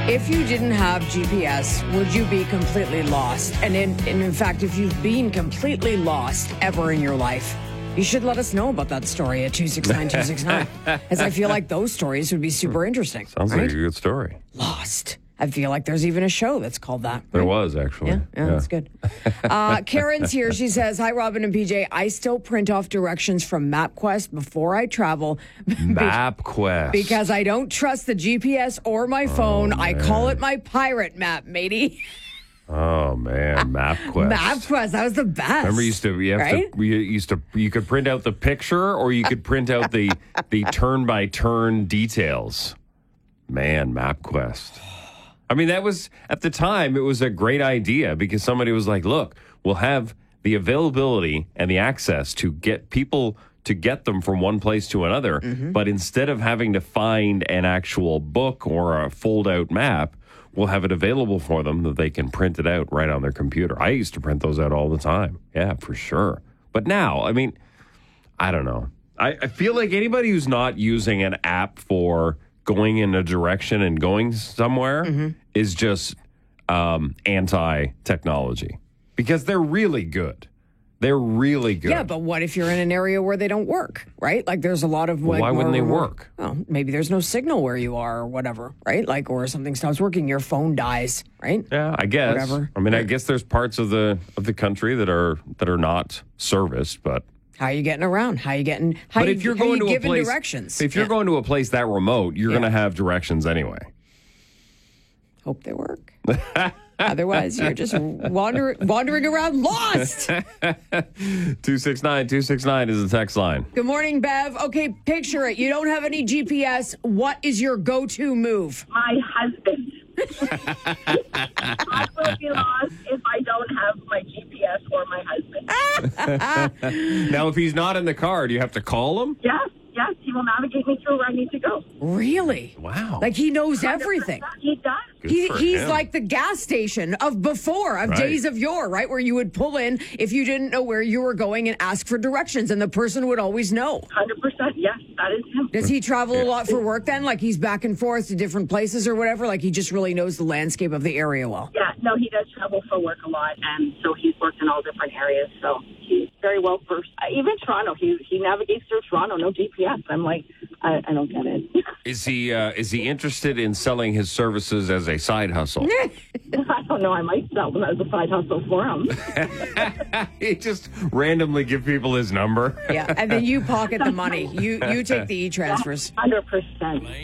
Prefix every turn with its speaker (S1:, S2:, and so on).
S1: If you didn't have GPS, would you be completely lost? And in fact, if you've been completely lost ever in your life, you should let us know about that story at 269-269. As I feel like those stories would be super interesting.
S2: Sounds like a good story.
S1: Lost. I feel like there's even a show that's called that.
S2: There was, actually.
S1: Yeah, that's good. Karen's here. She says, hi, Robin and PJ. I still print off directions from MapQuest before I travel.
S2: MapQuest.
S1: Because I don't trust the GPS or my phone. I call it my pirate map, matey.
S2: Oh, man. MapQuest.
S1: MapQuest. That was the best.
S2: Remember, you could print out the picture or you could print out the turn-by-turn details. Man, MapQuest. I mean, that was, at the time, it was a great idea because somebody was like, look, we'll have the availability and the access to get people to get them from one place to another. Mm-hmm. But instead of having to find an actual book or a fold-out map, we'll have it available for them that they can print it out right on their computer. I used to print those out all the time. Yeah, for sure. But now, I mean, I don't know. I feel like anybody who's not using an app for going in a direction and going somewhere is just anti-technology because they're really good. They're really good.
S1: Yeah, but what if you're in an area where they don't work, right? Like there's a lot of...
S2: Well, why wouldn't they work?
S1: Well, maybe there's no signal where you are or whatever, right? Like, or something stops working, your phone dies, right?
S2: Yeah, I guess.
S1: Whatever.
S2: I mean, I guess there's parts of the country that are not serviced, but...
S1: How are you getting around? How are you getting...
S2: But if you're going to a place...
S1: directions?
S2: If you're going to a place that remote, you're going to have directions anyway.
S1: Hope they work. Otherwise, you're just wandering around lost.
S2: 269-269 is the text line.
S1: Good morning, Bev. Okay, picture it. You don't have any GPS. What is your go-to move?
S3: My husband. I will be lost if I don't have my GPS or my husband.
S2: Now, if he's not in the car, do you have to call him?
S3: Yes, he will navigate me through where I need to go.
S1: Really?
S2: Wow.
S1: Like he knows everything.
S3: He does.
S1: He's like the gas station of before, of days of yore, right? Where you would pull in if you didn't know where you were going and ask for directions, and the person would always know.
S3: 100%, yes, that is him.
S1: Does he travel a lot for work then? Like he's back and forth to different places or whatever? Like he just really knows the landscape of the area well?
S3: Yeah, no, he does travel for work a lot, and so he's worked in all different areas, so he's very well versed. Even Toronto, he navigates through Toronto, no GPS. I'm like, I don't get it.
S2: Is he interested in selling his services as a side hustle?
S3: I don't know. I might sell them as a side hustle for him.
S2: He just randomly give people his number.
S1: Yeah, and then you pocket the money. You take the e-transfers.
S3: 100%.